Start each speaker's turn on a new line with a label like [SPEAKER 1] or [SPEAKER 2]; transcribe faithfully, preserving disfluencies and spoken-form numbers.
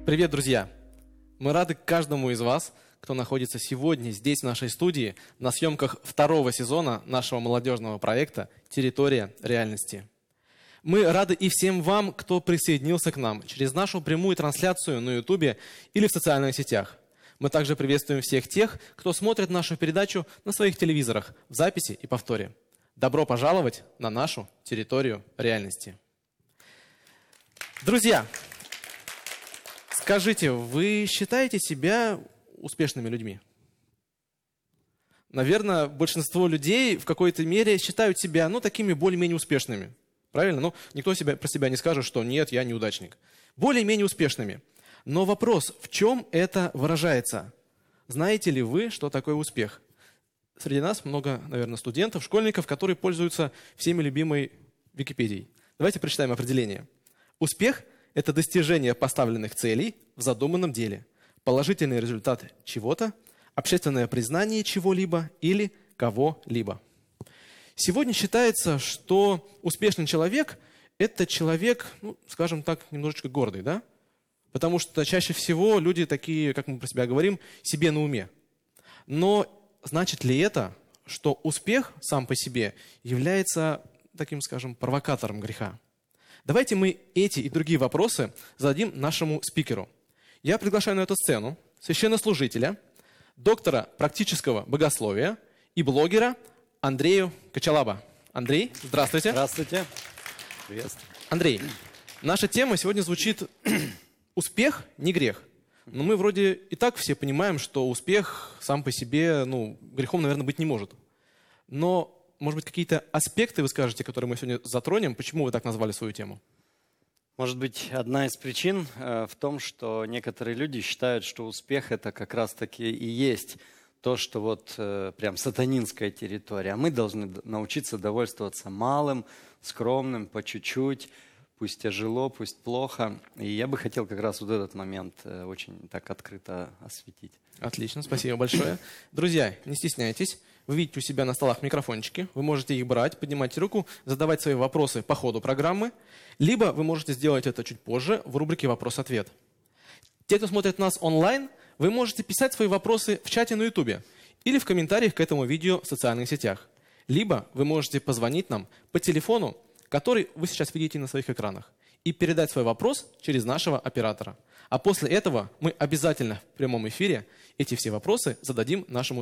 [SPEAKER 1] Привет, друзья! Мы рады каждому из вас, кто находится сегодня здесь, в нашей студии, на съемках второго сезона нашего молодежного проекта «Территория реальности». Мы рады и всем вам, кто присоединился к нам через нашу прямую трансляцию на Ютубе или в социальных сетях. Мы также приветствуем всех тех, кто смотрит нашу передачу на своих телевизорах, в записи и повторе. Добро пожаловать на нашу территорию реальности. Друзья, скажите, вы считаете себя успешными людьми? Наверное, большинство людей в какой-то мере считают себя, ну, такими более-менее успешными. Правильно? Ну, никто себя, про себя не скажет, что нет, я неудачник. Более-менее успешными. Но вопрос, в чем это выражается? Знаете ли вы, что такое успех? Среди нас много, наверное, студентов, школьников, которые пользуются всеми любимой Википедией. Давайте прочитаем определение. Успех – это достижение поставленных целей в задуманном деле, положительный результат чего-то, общественное признание чего-либо или кого-либо. Сегодня считается, что успешный человек – это человек, ну, скажем так, немножечко гордый, да? Потому что чаще всего люди такие, как мы про себя говорим, себе на уме. Но значит ли это, что успех сам по себе является таким, скажем, провокатором греха? Давайте мы эти и другие вопросы зададим нашему спикеру. Я приглашаю на эту сцену священнослужителя, доктора практического богословия и блогера Андрею Кочалаба. Андрей, здравствуйте.
[SPEAKER 2] Здравствуйте. Приветствую.
[SPEAKER 1] Андрей, наша тема сегодня звучит «Успех не грех». Но мы вроде и так все понимаем, что успех сам по себе, ну, грехом, наверное, быть не может. Но, может быть, какие-то аспекты вы скажете, которые мы сегодня затронем? Почему вы так назвали свою тему?
[SPEAKER 2] Может быть, одна из причин э, в том, что некоторые люди считают, что успех – это как раз-таки и есть то, что вот э, прям сатанинская территория. А мы должны научиться довольствоваться малым, скромным, по чуть-чуть, пусть тяжело, пусть плохо. И я бы хотел как раз вот этот момент э, очень так открыто осветить.
[SPEAKER 1] Отлично, спасибо большое. Друзья, не стесняйтесь. Вы видите у себя на столах микрофончики. Вы можете их брать, поднимать руку, задавать свои вопросы по ходу программы. Либо вы можете сделать это чуть позже в рубрике «Вопрос-ответ». Те, кто смотрит нас онлайн, вы можете писать свои вопросы в чате на Ютубе или в комментариях к этому видео в социальных сетях. Либо вы можете позвонить нам по телефону, который вы сейчас видите на своих экранах, и передать свой вопрос через нашего оператора. А после этого мы обязательно в прямом эфире эти все вопросы зададим нашему